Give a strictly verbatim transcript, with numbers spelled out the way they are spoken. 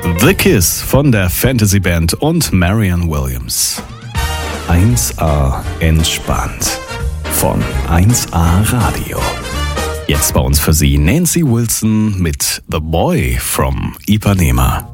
The Kiss von der Fantasy Band und Marianne Williams. eins a entspannt von eins a Radio. Jetzt bei uns für Sie Nancy Wilson mit The Boy from Ipanema.